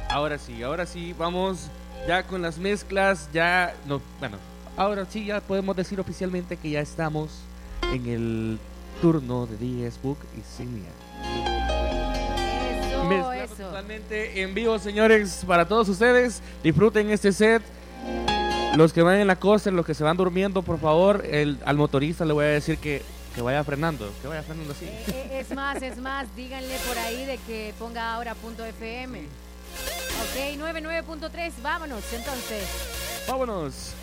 Ahora sí, vamos ya con las mezclas, ya, no, bueno, ahora sí ya podemos decir oficialmente que ya estamos en el turno de DJs Book y Signia. Mezclamos totalmente en vivo, señores, para todos ustedes. Disfruten este set. Los que van en la costa, los que se van durmiendo, por favor, al motorista le voy a decir que vaya frenando así. Es más, díganle por ahí de que ponga ahora.fm. Ok, 99.3, vámonos entonces. Vámonos.